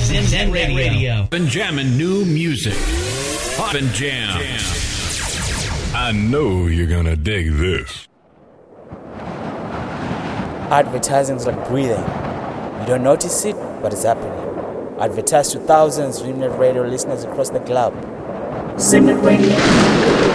Zimnet Radio. Been jamming new music. Pop and jam. I know you're gonna dig this. Advertising is like breathing. You don't notice it, but it's happening. Advertise to thousands of Zimnet Radio listeners across the globe. Zimnet Radio.